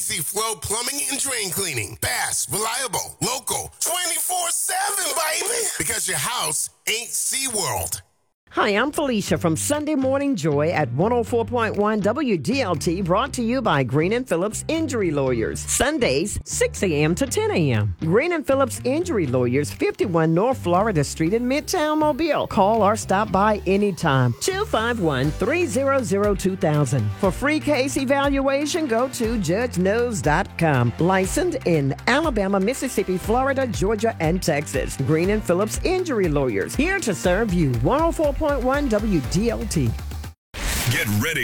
Easy Flow Plumbing and Drain Cleaning. Fast, reliable, local, 24/7, baby. Because your house ain't SeaWorld. Hi, I'm Felicia from Sunday Morning Joy at 104.1 WDLT, brought to you by Green and Phillips Injury Lawyers. Sundays, 6 a.m. to 10 a.m. Green and Phillips Injury Lawyers, 51 North Florida Street in Midtown Mobile. Call or stop by anytime. 251-300-2000. For free case evaluation, go to judgeknows.com. Licensed in Alabama, Mississippi, Florida, Georgia, and Texas. Green and Phillips Injury Lawyers, here to serve you. 104.1 WDLT. Get ready